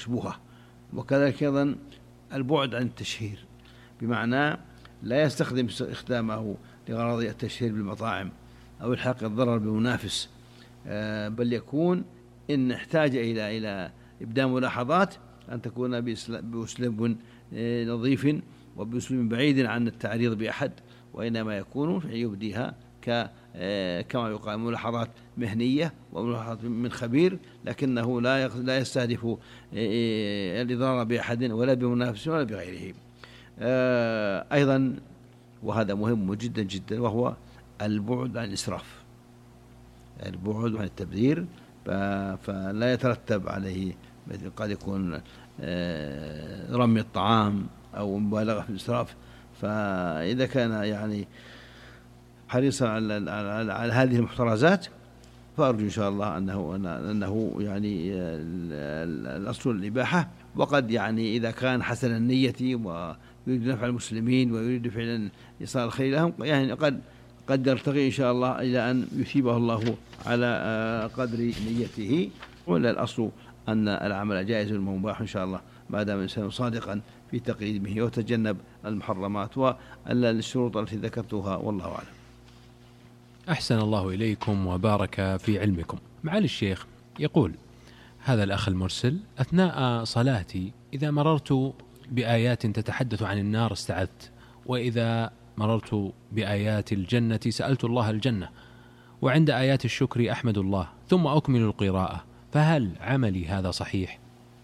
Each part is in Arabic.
شبهة. وكذلك أيضا البعد عن التشهير، بمعنى لا يستخدم استخدامه لغرض التشهير بالمطاعم أو الحاق الضرر بمنافس، بل يكون إن احتاج إلى إبداء ملاحظات أن تكون بأسلوب نظيف وبأسلوب بعيد عن التعريض بأحد، وإنما يكون يبديها كما يقال ملاحظات مهنية وملاحظات من خبير، لكنه لا يستهدف الإضرار بأحد ولا بمنافس ولا بغيره. أيضا وهذا مهم جدا جدا، وهو البعد عن الإسراف، البعد عن التبذير، فلا يترتب عليه قد يكون رمي الطعام أو مبالغة في الإسراف. فإذا كان يعني حريصا على هذه المحترزات، فأرجو إن شاء الله أنه يعني الأصل الإباحة. وقد يعني إذا كان حسن النية ويريد نفع المسلمين ويريد فعلا إيصال الخير لهم، يعني قد يرتقي إن شاء الله إلى أن يثيبه الله على قدر نيته. ولا الأصل أن العمل جائز ومباح إن شاء الله، ما دام الإنسان صادقا في تقييمه وتجنب المحرمات والشروط التي ذكرتها، والله أعلم. أحسن الله إليكم وبارك في علمكم. معالي الشيخ، يقول هذا الأخ المرسل: أثناء صلاتي إذا مررت بآيات تتحدث عن النار استعذت، وإذا مررت بآيات الجنة سألت الله الجنة، وعند آيات الشكر أحمد الله ثم أكمل القراءة، فهل عملي هذا صحيح؟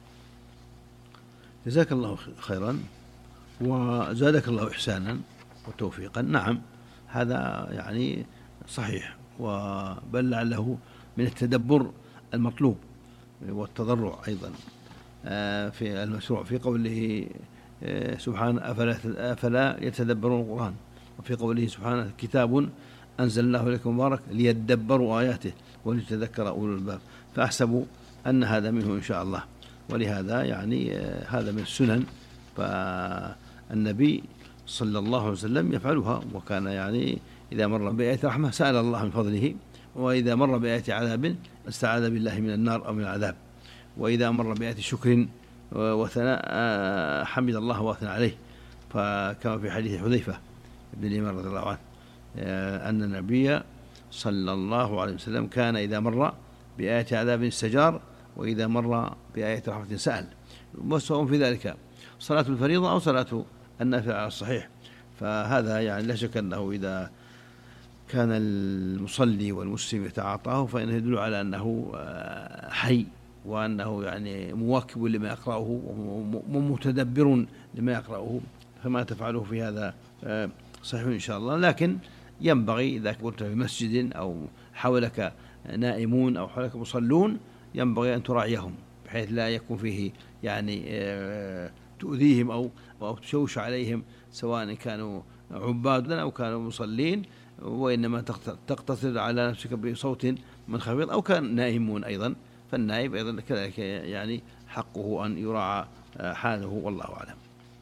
جزاك الله خيرا وزادك الله إحسانا وتوفيقا. نعم، هذا يعني صحيح، وبل لعله من التدبر المطلوب والتضرع أيضا في المشروع، في قوله سبحانه: أفلا يتدبرون القرآن، وفي قوله سبحانه: كتاب أنزلناه إليكم مبارك ليدبروا آياته وليتذكر أولو الألباب. فأحسب أن هذا منه إن شاء الله، ولهذا يعني هذا من السنن، فالنبي صلى الله عليه وسلم يفعلها، وكان يعني إذا مر بآية رحمة سأل الله من فضله، وإذا مر بآية عذاب استعاذ بالله من النار أو من العذاب، وإذا مر بآية شكر وثناء حمد الله واثنى عليه، فكما في حديث حذيفة بن اليمان رضي الله عنه أن النبي صلى الله عليه وسلم كان إذا مر بآية عذاب استجار، وإذا مر بآية رحمة سأل، وسواء في ذلك صلاة الفريضة أو صلاة النافلة على الصحيح. فهذا يعني لا شك أنه إذا كان المصلي والمسلم يتعاطاه فإنه يدل على أنه حي، وأنه يعني مواكب لما يقرأه ومتدبر لما يقرأه، فما تفعله في هذا صحيح إن شاء الله. لكن ينبغي إذا كنت في مسجد أو حولك نائمون أو حولك مصلون، ينبغي أن تراعيهم بحيث لا يكون فيه يعني تؤذيهم أو تشوش عليهم، سواء كانوا عبادا أو كانوا مصلين، وإنما تقتصر على نفسك بصوت منخفض، أو كان نائمون أيضا، فالنائب أيضا كذلك يعني حقه أن يراعى حاله، والله أعلم.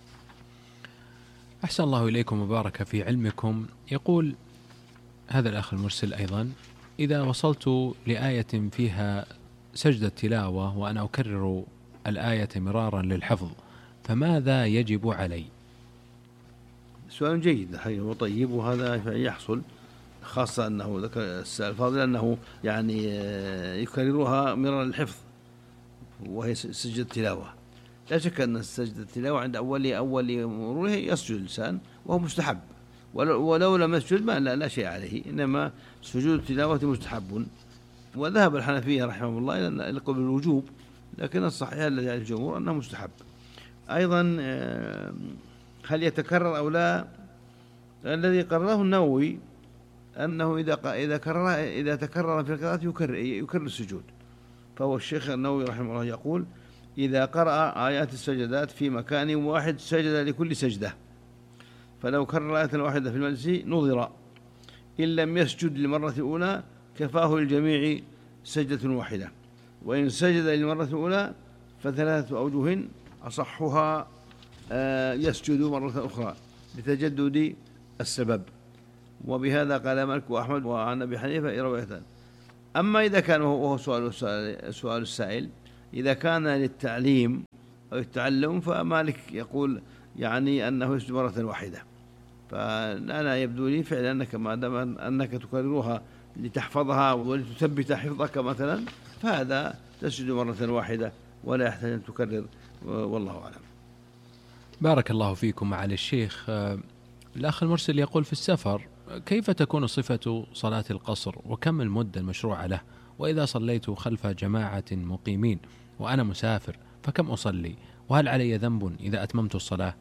أحسن الله إليكم وبارك في علمكم. يقول هذا الأخ المرسل أيضا: إذا وصلت لآية فيها سجدة تلاوة وأنا أكرر الآية مرارا للحفظ، فماذا يجب علي؟ سؤال جيد الحقيقة وطيب، وهذا يحصل خاصة أنه ذكر السؤال الفاضل أنه يعني يكررها مرارا للحفظ، وهي سجدة التلاوة. لا شك أن سجدة التلاوة عند أول مروره يسجد الإنسان وهو مستحب، ولو لم يسجد لا شيء عليه، إنما سجود التلاوة مستحب. وذهب الحنفية رحمه الله إلى القول بالوجوب، لكن الصحيح الذي عليه الجمهور أنه مستحب. أيضا هل يتكرر أو لا؟ الذي قرره النووي أنه إذا تكرر في القراءة يكرر السجود. فهو الشيخ النووي رحمه الله يقول: إذا قرأ آيات السجدات في مكان واحد سجد لكل سجدة، فلو كرر آية واحدة في المجلس نظر، إن لم يسجد للمرة الأولى كفاه للجميع سجدة واحدة، وإن سجد للمرة الأولى فثلاثة أوجه أصحها يسجد مرة أخرى لتجدد السبب. وبهذا قال مالك وأحمد وعن أبي حنيفة روايتان. أما إذا كان، وهو سؤال السائل، إذا كان للتعليم أو التعلم، فمالك يقول يعني أنه يسجد مرة واحدة. فأنا يبدو لي فعلا أنك ما دام أنك تكررها لتحفظها ولتثبت حفظك مثلا، فهذا تسجد مرة واحدة ولا يحتاج أن تكرر، والله أعلم. بارك الله فيكم معالي الشيخ. الأخ المرسل يقول: في السفر كيف تكون صفة صلاة القصر، وكم المدة المشروعة له؟ وإذا صليت خلف جماعة مقيمين وأنا مسافر فكم أصلي؟ وهل علي ذنب إذا أتممت الصلاة؟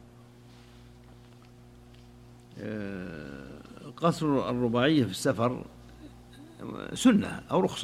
قصر الرباعية في السفر سنة أو رخصة،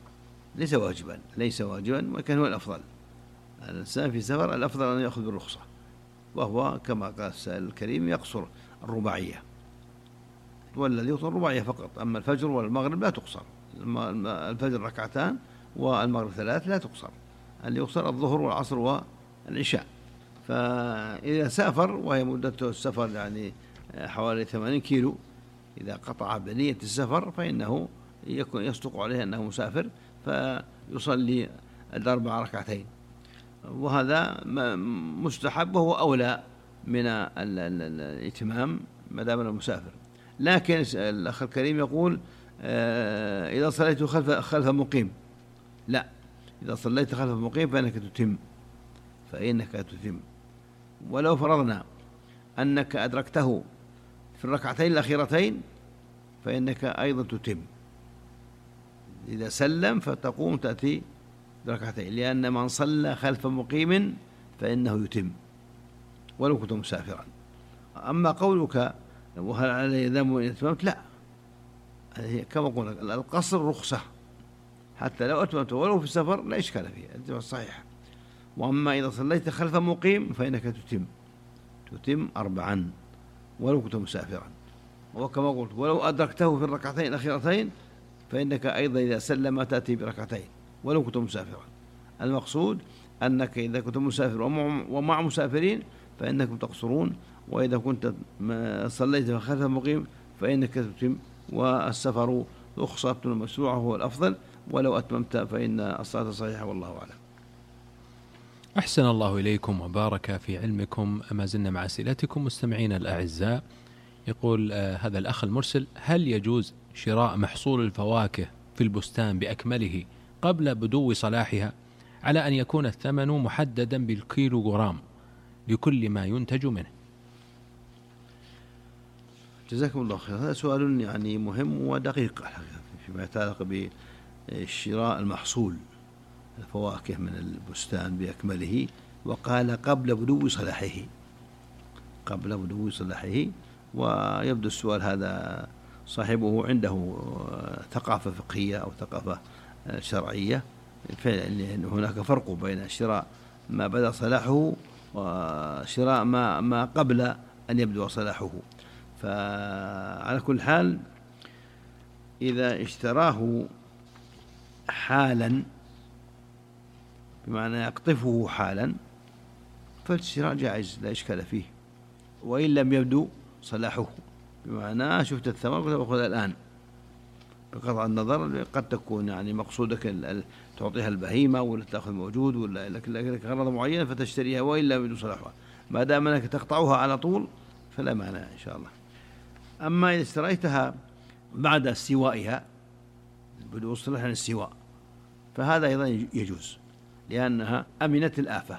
ليس واجبا، وكان هو الأفضل. الإنسان في سفر الأفضل أن يأخذ بالرخصة، وهو كما قال السائل الكريم يقصر الرباعية، والذي يقصر الرباعية فقط. أما الفجر والمغرب لا تقصر، الفجر ركعتان والمغرب 3 لا تقصر، اللي يقصر الظهر والعصر والعشاء. فإذا سافر وهي مدة السفر يعني حوالي 80 كيلو، إذا قطع بنية السفر فإنه يصدق عليه أنه مسافر، فيصلي 4 ركعتين، وهذا مستحب وهو أولى من الإتمام ما دام المسافر. لكن الأخ الكريم يقول: إذا صليت خلف مقيم، لا، إذا صليت خلف مقيم فإنك تتم. ولو فرضنا أنك أدركته في الركعتين الأخيرتين فإنك أيضا تتم. إذا سلم فتقوم تأتي بركعتين، لأن من صلى خلف مقيم فإنه يتم ولو كنت مسافرا. أما قولك وهل علي ذنب إن أتممت، لا، كما قلنا القصر رخصة، حتى لو أتممت ولو في السفر لا إشكال فيه، الصحيح. وأما إذا صليت خلف مقيم فإنك تتم 4 ولو كنت مسافرا. وكما قلت ولو أدركته في الركعتين الأخيرتين فإنك أيضا إذا سلم تأتي بركعتين ولو كنت مسافرا. المقصود أنك إذا كنت مسافر ومع مسافرين فإنكم تقصرون، وإذا كنت صليت خلف مقيم فإنك تتم، والسفر رخصة مشروعة هو الأفضل، ولو أتممت فإن الصلاة صحيحة، والله أعلم. أحسن الله إليكم وبارك في علمكم. ما زلنا مع أسئلتكم مستمعين الأعزاء. يقول هذا الأخ المرسل: هل يجوز شراء محصول الفواكه في البستان بأكمله قبل بدو صلاحها، على أن يكون الثمن محددا بالكيلوغرام لكل ما ينتج منه؟ جزاكم الله خير. هذا سؤال يعني مهم ودقيق فيما يتعلق بشراء المحصول الفواكه من البستان بأكمله، وقال قبل بدو صلاحه. ويبدو السؤال هذا صاحبه عنده ثقافة فقهية أو ثقافة شرعية، لأن هناك فرق بين شراء ما بدأ صلاحه وشراء ما قبل أن يبدو صلاحه. فعلى كل حال إذا اشتراه حالا، بمعنى يقطفه حالا، فالشراء جائز لا إشكال فيه، وإن لم يبدو صلاحه، بمعنى شفت الثمر وأخذها الآن، بقطع النظر قد تكون يعني مقصودك تعطيها البهيمة ولا تأخذ موجود ولا لك غرض معين فتشتريها وإن لم يبدو صلاحها، ما دام أنك تقطعها على طول فلا معنى إن شاء الله. أما إذا اشتريتها بعد استوائها، بدو الصلاح عن السواء، فهذا أيضا يجوز، لأنها أمنت الآفة.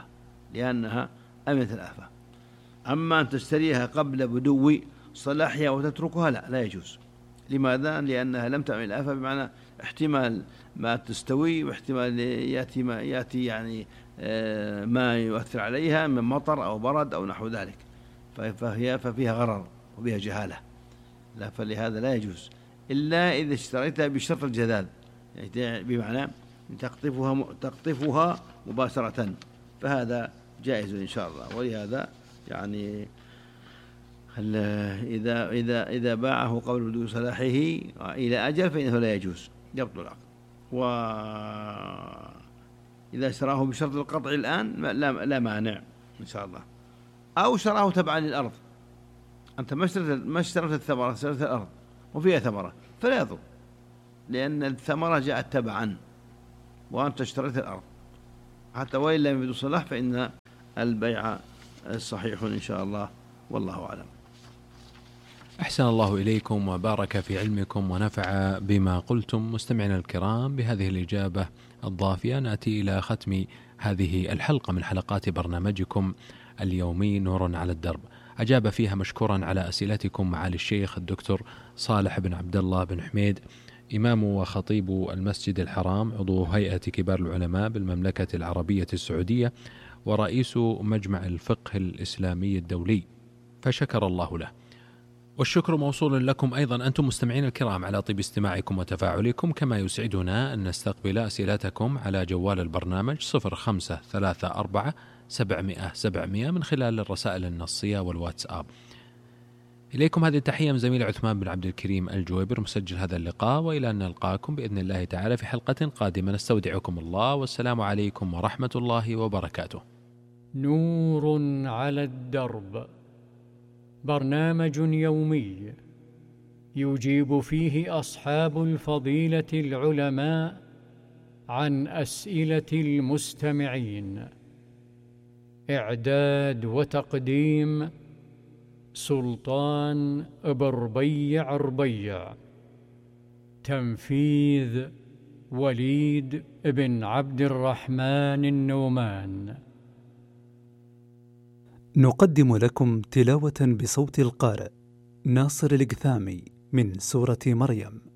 أما أن تشتريها قبل بدو صلاحها وتتركها لا يجوز. لماذا؟ لأنها لم تعمل الآفة، بمعنى احتمال ما تستوي واحتمال يأتي يعني ما يؤثر عليها من مطر أو برد أو نحو ذلك، ففيها غرر وبها جهالة، فلهذا لا يجوز إلا إذا اشتريتها بشرط الجذاذ، يعني بمعنى تقطفها مباشرة، فهذا جائز إن شاء الله. ولهذا يعني إذا باعه قبل بدو صلاحه إلى أجل فإنه لا يجوز، يبطل العقد. وإذا اشتراه بشرط القطع الآن لا مانع إن شاء الله. أو شراه تبعا للأرض، أنت ما اشتريت الثمرة، اشتريت الأرض وفيها ثمرة فلا يضر، لأن الثمرة جاءت تبعا وأنت اشتريت الأرض، حتى وإن لم يبدو صلاح فإن البيع صحيح إن شاء الله، والله أعلم. أحسن الله إليكم وبارك في علمكم ونفع بما قلتم. مستمعينا الكرام، بهذه الإجابة الضافية نأتي إلى ختم هذه الحلقة من حلقات برنامجكم اليومي نور على الدرب. أجاب فيها مشكورا على أسئلتكم معالي الشيخ الدكتور صالح بن عبد الله بن حميد، إمام وخطيب المسجد الحرام، عضو هيئة كبار العلماء بالمملكة العربية السعودية ورئيس مجمع الفقه الإسلامي الدولي، فشكر الله له. والشكر موصول لكم أيضا أنتم مستمعين الكرام على طيب استماعكم وتفاعلكم، كما يسعدنا أن نستقبل أسئلتكم على جوال البرنامج 0534 من خلال الرسائل النصية والواتساب. إليكم هذه التحية من زميل عثمان بن عبد الكريم الجويبر مسجل هذا اللقاء، وإلى أن نلقاكم بإذن الله تعالى في حلقة قادمة، نستودعكم الله والسلام عليكم ورحمة الله وبركاته. نور على الدرب، برنامج يومي يجيب فيه أصحاب الفضيلة العلماء عن أسئلة المستمعين. إعداد وتقديم سلطان بربيع ربيع. تنفيذ وليد بن عبد الرحمن النومان. نقدم لكم تلاوة بصوت القارئ ناصر القثامي من سورة مريم.